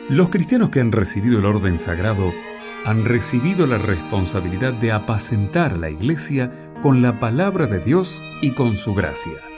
Los cristianos que han recibido el orden sagrado han recibido la responsabilidad de apacentar la iglesia con la palabra de Dios y con su gracia.